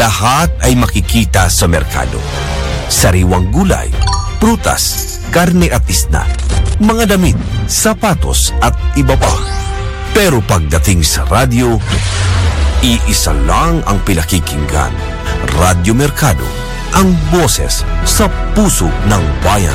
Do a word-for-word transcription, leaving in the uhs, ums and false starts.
Lahat ay makikita sa merkado. Sariwang gulay, prutas, karne at isda, mga damit, sapatos at iba pa. Pero pagdating sa radyo, iisa lang ang pinakikinggan. Radyo Mercado, ang boses sa puso ng bayan.